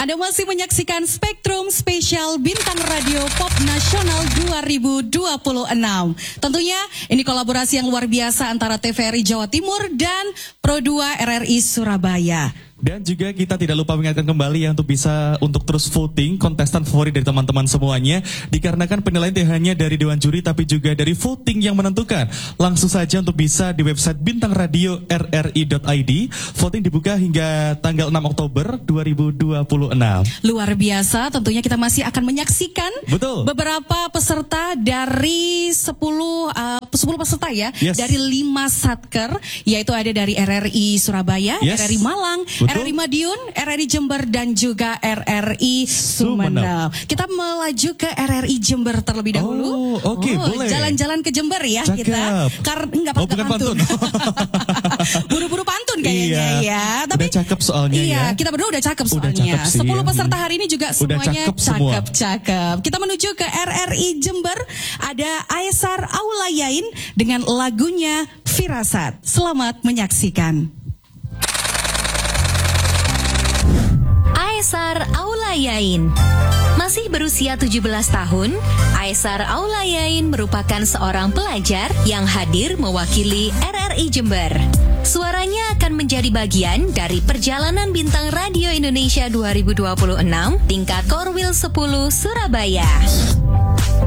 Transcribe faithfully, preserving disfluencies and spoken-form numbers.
Anda masih menyaksikan Spektrum Spesial Bintang Radio Pop Nasional dua ribu dua puluh enam. Tentunya ini kolaborasi yang luar biasa antara T V R I Jawa Timur dan Pro dua R R I Surabaya. Dan juga kita tidak lupa mengingatkan kembali ya untuk bisa untuk terus voting kontestan favorit dari teman-teman semuanya. Dikarenakan penilaian tidak hanya dari Dewan Juri tapi juga dari voting yang menentukan. Langsung saja untuk bisa di website bintang radio r r i dot i d. Voting dibuka hingga tanggal enam Oktober dua ribu dua puluh enam. Luar biasa, tentunya kita masih akan menyaksikan Betul. beberapa peserta dari sepuluh uh, sepuluh peserta ya, Yes. dari lima satker, yaitu ada dari R R I Surabaya, Yes. R R I Malang, Betul. R R I Madiun, R R I Jember, dan juga R R I Sumeneb. Kita melaju ke R R I Jember terlebih dahulu. Oh, oke, boleh. Jalan-jalan ke Jember ya. Cakep. Kita. Karena enggak Oh, pakai bukan pantun. pantun. Buru-buru pantun kayaknya Iya. ya. Tapi udah cakep soalnya iya, ya. kita berdua udah cakep Udah soalnya. cakep sih, sepuluh ya. peserta hari ini juga Udah semuanya cakep semua. cakep-cakep. Kita menuju ke R R I Jember. Ada Aesar Aulayain dengan lagunya Firasat. Selamat menyaksikan. Aesar Aulayain. Masih berusia tujuh belas tahun, Aesar Aulayain merupakan seorang pelajar yang hadir mewakili R R I Jember. Suaranya akan menjadi bagian dari perjalanan Bintang Radio Indonesia dua ribu dua puluh enam tingkat Korwil sepuluh Surabaya.